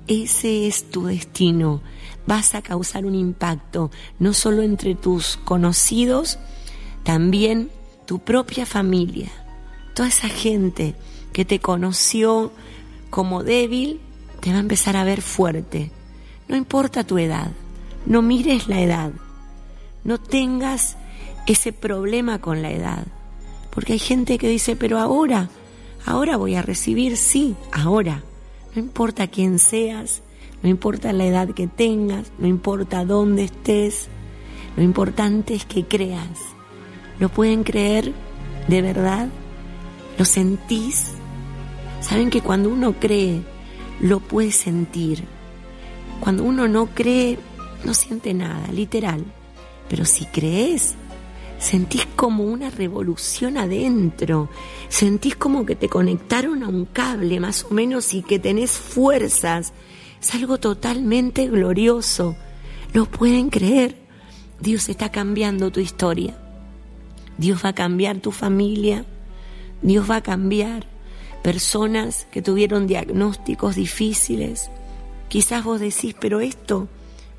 ese es tu destino. Vas a causar un impacto, no solo entre tus conocidos, también tu propia familia. Toda esa gente que te conoció como débil, te va a empezar a ver fuerte. No importa tu edad, no mires la edad, no tengas ese problema con la edad. Porque hay gente que dice, pero ahora voy a recibir, sí, ahora. No importa quién seas, no importa la edad que tengas, no importa dónde estés, lo importante es que creas. ¿Lo pueden creer de verdad? ¿Lo sentís? Saben que cuando uno cree, lo puede sentir. Cuando uno no cree, no siente nada, literal. Pero si crees, sentís como una revolución adentro, sentís como que te conectaron a un cable más o menos y que tenés fuerzas. Es algo totalmente glorioso. ¿Lo pueden creer? Dios está cambiando tu historia. Dios va a cambiar tu familia. Dios va a cambiar personas que tuvieron diagnósticos difíciles. Quizás vos decís, pero esto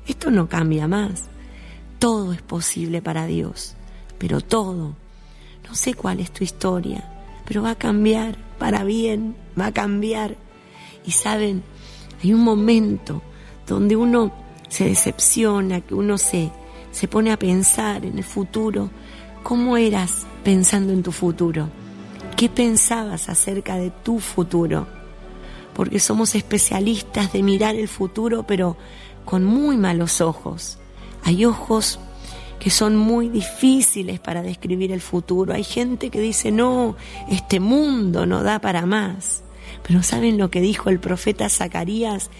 no cambia más. Todo es posible para Dios. Pero todo, no sé cuál es tu historia, pero va a cambiar para bien, va a cambiar. Y saben, hay un momento donde uno se decepciona, que uno se pone a pensar en el futuro. ¿Cómo eras pensando en tu futuro? ¿Qué pensabas acerca de tu futuro? Porque somos especialistas de mirar el futuro, pero con muy malos ojos. Hay ojos que son muy difíciles para describir el futuro. Hay gente que dice, no, este mundo no da para más. Pero ¿saben lo que dijo el profeta Zacarías?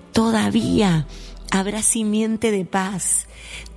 Todavía habrá simiente de paz.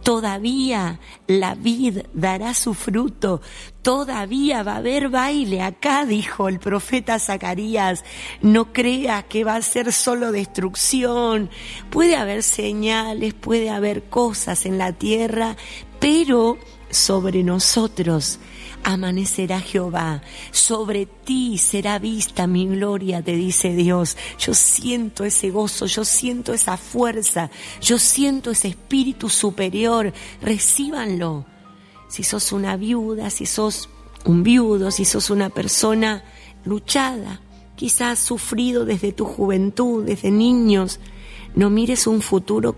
Todavía la vid dará su fruto. Todavía va a haber baile acá, dijo el profeta Zacarías. No crea que va a ser solo destrucción. Puede haber señales, puede haber cosas en la tierra, pero sobre nosotros amanecerá Jehová, sobre ti será vista mi gloria, te dice Dios. Yo siento ese gozo, yo siento esa fuerza, yo siento ese espíritu superior. Recíbanlo. Si sos una viuda, si sos un viudo, si sos una persona luchada, quizás sufrido desde tu juventud, desde niños, no mires un futuro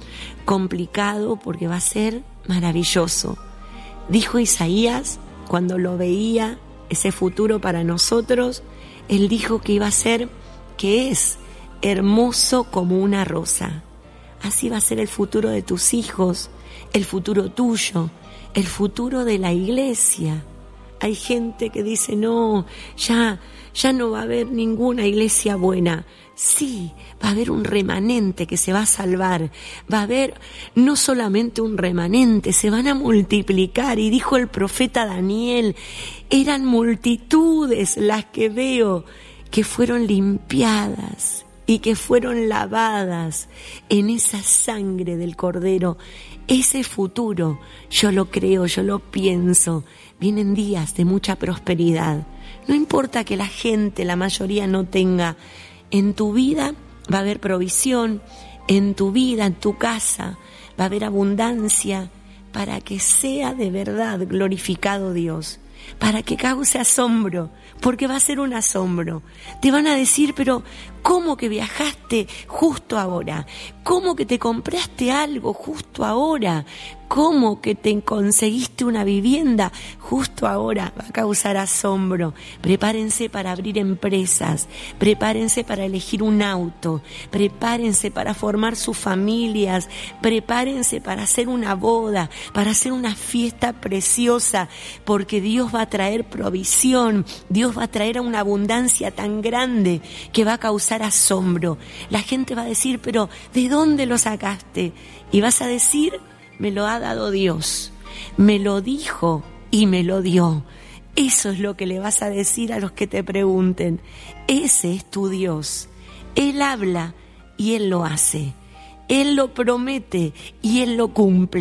complicado, porque va a ser maravilloso. Dijo Isaías, cuando lo veía, ese futuro para nosotros, él dijo que iba a ser, que es hermoso como una rosa. Así va a ser el futuro de tus hijos, el futuro tuyo, el futuro de la iglesia. Hay gente que dice, no, ya no va a haber ninguna iglesia buena. Sí, va a haber un remanente que se va a salvar. Va a haber no solamente un remanente, se van a multiplicar. Y dijo el profeta Daniel, eran multitudes las que veo que fueron limpiadas y que fueron lavadas en esa sangre del Cordero. Ese futuro, yo lo creo, yo lo pienso. Vienen días de mucha prosperidad. No importa que la gente, la mayoría no tenga. En tu vida va a haber provisión, en tu vida, en tu casa, va a haber abundancia, para que sea de verdad glorificado Dios, para que cause asombro, porque va a ser un asombro. Te van a decir, pero ¿cómo que viajaste justo ahora? ¿Cómo que te compraste algo justo ahora? ¿Cómo que te conseguiste una vivienda justo ahora? Va a causar asombro. Prepárense para abrir empresas, prepárense para elegir un auto, prepárense para formar sus familias, prepárense para hacer una boda, para hacer una fiesta preciosa, porque Dios va a traer provisión, Dios va a traer una abundancia tan grande que va a causar asombro. La gente va a decir, pero ¿de dónde lo sacaste? Y vas a decir, me lo ha dado Dios, me lo dijo y me lo dio. Eso es lo que le vas a decir a los que te pregunten. Ese es tu Dios. Él habla y Él lo hace. Él lo promete y Él lo cumple.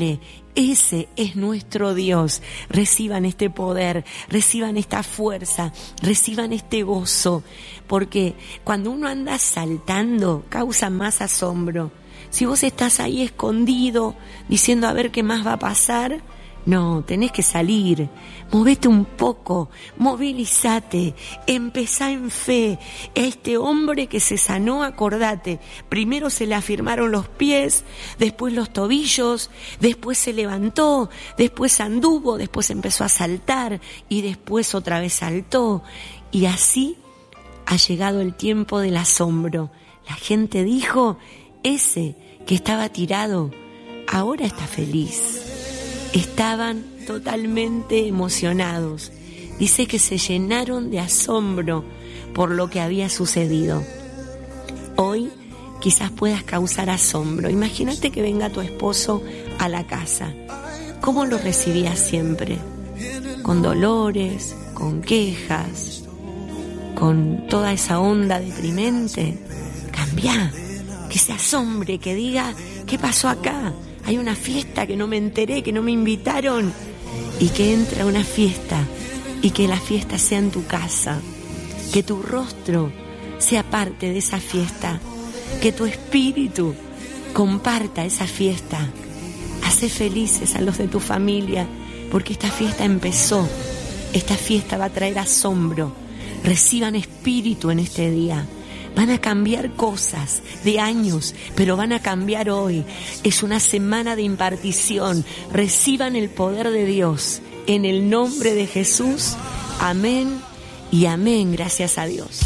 Ese es nuestro Dios. Reciban este poder, reciban esta fuerza, reciban este gozo, porque cuando uno anda saltando causa más asombro. Si vos estás ahí escondido diciendo a ver qué más va a pasar, no, tenés que salir, movete un poco, movilízate, empezá en fe. Este hombre que se sanó, acordate, primero se le afirmaron los pies, después los tobillos, después se levantó, después anduvo, después empezó a saltar y después otra vez saltó. Y así ha llegado el tiempo del asombro. La gente dijo, ese que estaba tirado, ahora está feliz. Estaban totalmente emocionados. Dice que se llenaron de asombro por lo que había sucedido. Hoy quizás puedas causar asombro. Imagínate que venga tu esposo a la casa. ¿Cómo lo recibías siempre? Con dolores, con quejas, con toda esa onda deprimente. Cambia, que se asombre, que diga, ¿qué pasó acá? Hay una fiesta que no me enteré, que no me invitaron. Y que entre a una fiesta y que la fiesta sea en tu casa. Que tu rostro sea parte de esa fiesta. Que tu espíritu comparta esa fiesta. Hace felices a los de tu familia, porque esta fiesta empezó. Esta fiesta va a traer asombro. Reciban espíritu en este día. Van a cambiar cosas de años, pero van a cambiar hoy. Es una semana de impartición. Reciban el poder de Dios. En el nombre de Jesús. Amén y amén. Gracias a Dios.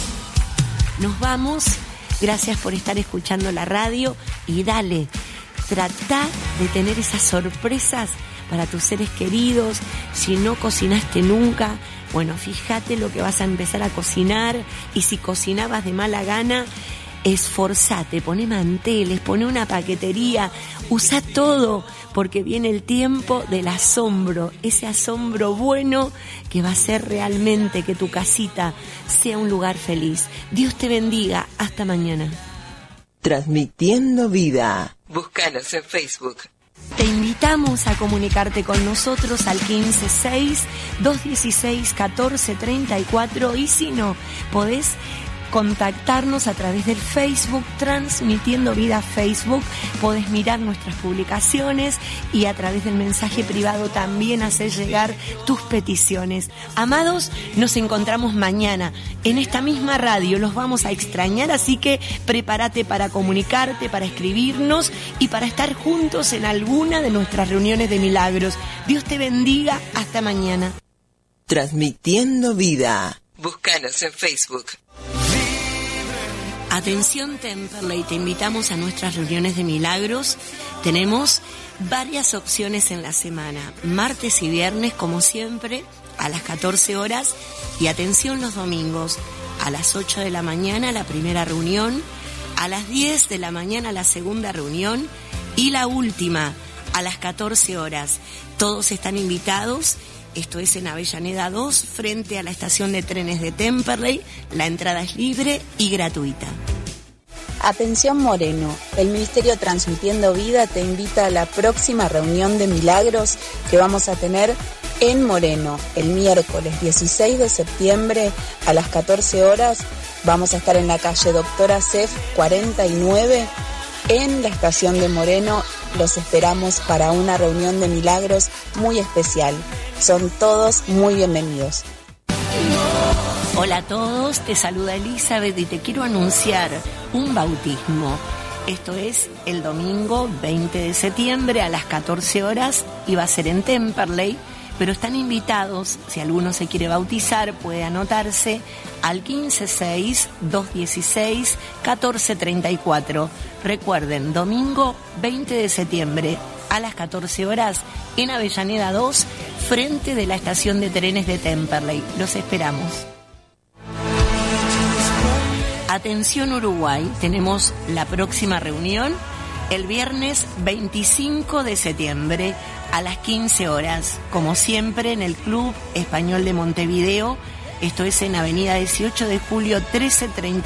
Nos vamos. Gracias por estar escuchando la radio. Y dale, trata de tener esas sorpresas para tus seres queridos. Si no cocinaste nunca, bueno, fíjate lo que vas a empezar a cocinar. Y si cocinabas de mala gana, esforzate, poné manteles, poné una paquetería, usa todo, porque viene el tiempo del asombro, ese asombro bueno que va a hacer realmente que tu casita sea un lugar feliz. Dios te bendiga, hasta mañana. Transmitiendo vida. Búscanos en Facebook. Te invitamos a comunicarte con nosotros al 156-216-1434 y si no, podés contactarnos a través del Facebook, Transmitiendo Vida Facebook. Podés mirar nuestras publicaciones y a través del mensaje privado también hacer llegar tus peticiones. Amados, nos encontramos mañana en esta misma radio. Los vamos a extrañar, así que prepárate para comunicarte, para escribirnos y para estar juntos en alguna de nuestras reuniones de milagros. Dios te bendiga. Hasta mañana. Transmitiendo vida. Búscanos en Facebook. Atención Temperley, te invitamos a nuestras reuniones de milagros. Tenemos varias opciones en la semana, martes y viernes como siempre a las 14 horas y atención los domingos a las 8 de la mañana la primera reunión, a las 10 de la mañana la segunda reunión y la última a las 14 horas. Todos están invitados. Esto es en Avellaneda 2, frente a la estación de trenes de Temperley. La entrada es libre y gratuita. Atención Moreno, el Ministerio Transmitiendo Vida te invita a la próxima reunión de milagros que vamos a tener en Moreno, el miércoles 16 de septiembre a las 14 horas. Vamos a estar en la calle Doctora Cef 49, en la estación de Moreno. Los esperamos para una reunión de milagros muy especial. Son todos muy bienvenidos. Hola a todos, te saluda Elizabeth y te quiero anunciar un bautismo. Esto es el domingo 20 de septiembre a las 14 horas y va a ser en Temperley, pero están invitados, si alguno se quiere bautizar, puede anotarse al 156-216-1434. Recuerden, domingo 20 de septiembre a las 14 horas en Avellaneda 2, frente de la estación de trenes de Temperley. Los esperamos. Atención Uruguay, tenemos la próxima reunión el viernes 25 de septiembre a las 15 horas, como siempre en el Club Español de Montevideo. Esto es en Avenida 18 de Julio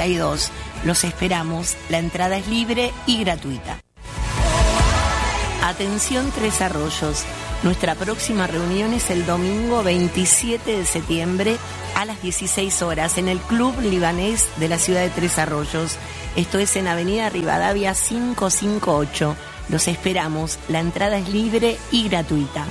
1332. Los esperamos, la entrada es libre y gratuita. Atención Tres Arroyos. Nuestra próxima reunión es el domingo 27 de septiembre a las 16 horas en el Club Libanés de la ciudad de Tres Arroyos. Esto es en Avenida Rivadavia 558. Los esperamos. La entrada es libre y gratuita.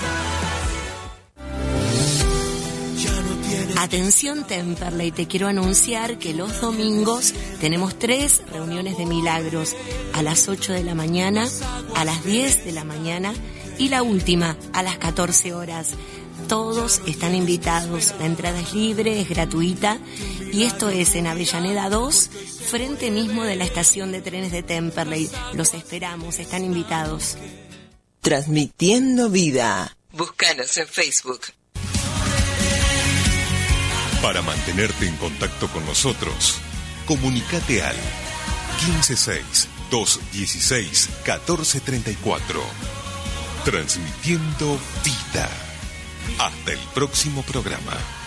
Atención Temperley, te quiero anunciar que los domingos tenemos 3 reuniones de milagros, a las 8 de la mañana, a las 10 de la mañana y la última a las 14 horas. Todos están invitados, la entrada es libre, es gratuita y esto es en Avellaneda 2, frente mismo de la estación de trenes de Temperley. Los esperamos, están invitados. Transmitiendo vida. Búscanos en Facebook. Para mantenerte en contacto con nosotros, comunícate al 156-216-1434. Transmitiendo vida. Hasta el próximo programa.